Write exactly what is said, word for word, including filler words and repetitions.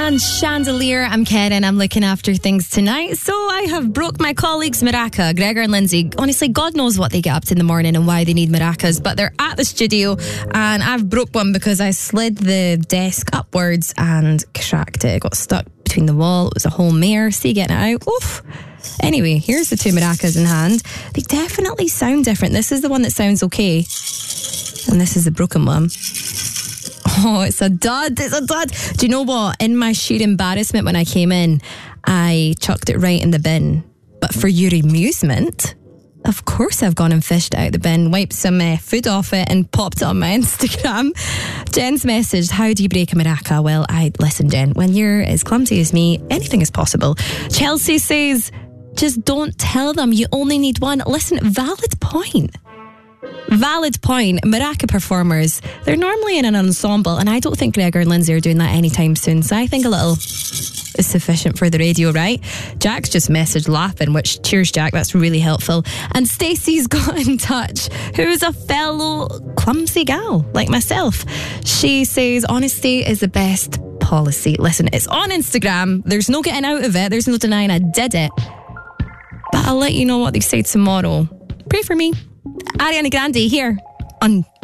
and Chandelier. I'm Karen. I'm looking after things tonight. So I have broke my colleagues' maraca, Gregor and Lindsay. Honestly, God knows what they get up to in the morning and why they need maracas, but they're at the studio and I've broke one because I slid the desk upwards and cracked it. It got stuck between the wall. It was a whole mare. See getting it out. Oof. Anyway, here's the two maracas in hand. They definitely sound different. This is the one that sounds okay, and this is the broken one. Oh, it's a dud. It's a dud. Do you know what? In my sheer embarrassment when I came in, I chucked it right in the bin. But for your amusement, of course I've gone and fished it out the bin, wiped some uh, food off it and popped it on my Instagram. Jen's messaged, how do you break a maraca? Well, I listen, Jen, when you're as clumsy as me, anything is possible. Chelsea says, just don't tell them you only need one. Listen, valid point. Valid point. Maraca performers, they're normally in an ensemble, and I don't think Gregor and Lindsay are doing that anytime soon, so I think a little is sufficient for the radio, right? Jack's just messaged laughing, which, cheers Jack, that's really helpful. And Stacey's got in touch, who is a fellow clumsy gal like myself. She says honesty is the best policy. Listen, it's on Instagram, there's no getting out of it, there's no denying I did it, but I'll let you know what they say tomorrow. Pray for me. Ariana Grande here on